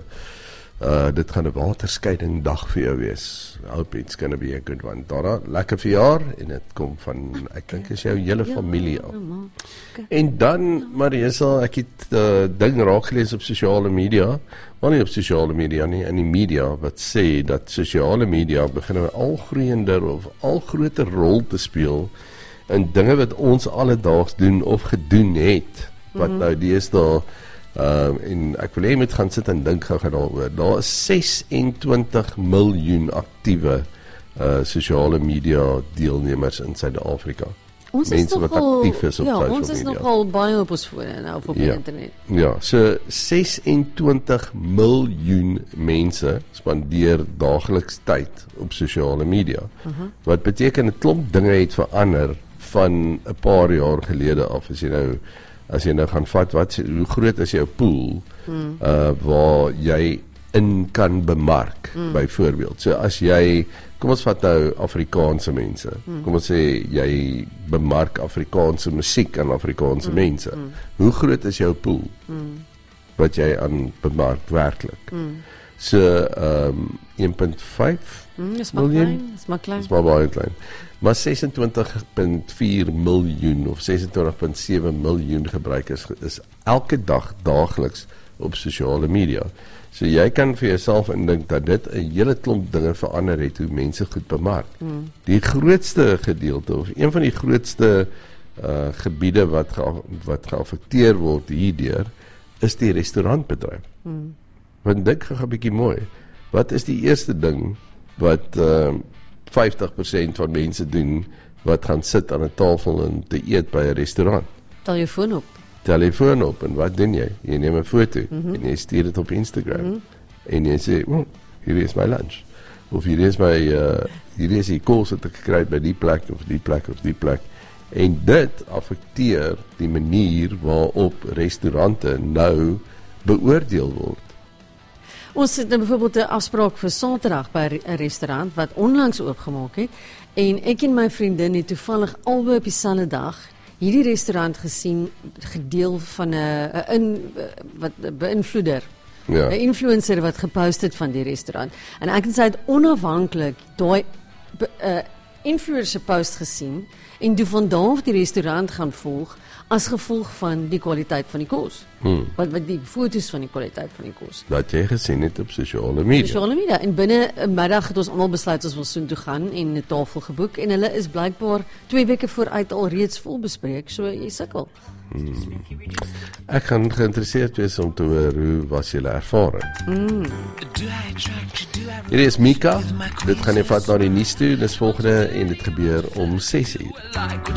dit gaan 'n waterskeiding dag vir jou wees. I hope it's gonna be a good one. Dara, lekker verjaar, en dit kom van, ek dink is jou hele familie af. En dan, Marisa, ek het ding raak gelees op sosiale media, maar nie op sosiale media nie, in die media, wat sê dat sosiale media begin 'n al groter rol te speel in dinge wat ons alledaags doen of gedoen het, wat nou deesdae en ek wil hê jy moet gaan sit en dink gou daaroor. Daar is 26 miljoen aktiewe sosiale media deelnemers in Suid-Afrika. Mense wat aktief is op social media. Ons is nogal baie op ons fone nou op die internet. Ja, so 26 miljoen mense spandeer daagliks tyd op sosiale media. Wat beteken 'n klomp dinge het verander van 'n paar jaar gelede af. As jy nou gaan vat, hoe groot is jou pool waar jy in kan bemark, byvoorbeeld. So as jy, kom ons vat nou Afrikaanse mense, kom ons sê jy bemark Afrikaanse musiek aan Afrikaanse mense. Hoe groot is jou pool wat jy aan bemark werklik? So 1.5 miljoen? Is maar klein. Is maar baie klein. Maar 26.4 miljoen of 26.7 miljoen gebruikers is elke dag daagliks op sosiale media. So jy kan vir jouself indink dat dit 'n hele klomp dinge verander het hoe mense goed bemark. Die grootste gedeelte of een van die grootste gebiede wat geaffekteer word hierdeur is die restaurantbedryf. Want dink gou 'n bietjie mooi. Wat is die eerste ding wat 50% van mense doen wat gaan sit aan 'n tafel en te eet by 'n restaurant? Telefoon op, en wat doen jy? Jy neem 'n foto en jy stuur dit op Instagram en jy sê, hier is my lunch, of hier is die kos wat ek gekry by die plek of die plek of die plek, en dit affekteer die manier waarop restaurante nou beoordeel word. Ons het nou byvoorbeeld 'n afspraak vir Saterdag by 'n restaurant wat onlangs oopgemaak het, en ek en my vriendin het toevallig albei op dieselfde dag hierdie restaurant gesien, gedeel van 'n beïnvloeder, 'n influencer wat gepost het van die restaurant. En ek en sy het onafhanklik daai influencer post gesien en toe van daar af die restaurant gaan volg as gevolg van die kwaliteit van die kos. Wat die foto's van die kwaliteit van die kos. Dat jy gesien het op sosiale media. En binne 'n middag het ons almal besluit ons wil soontoe gaan en 'n tafel geboek, en hulle is blykbaar 2 weke vooruit al reeds vol bespreek, so jy sukkel. Ek gaan geïnteresseerd wees om te hoor hoe was julle ervaring. Hier is Mika, dit gaan jy vat na die nuus toe, dis volgende en dit gebeur om 6 uur.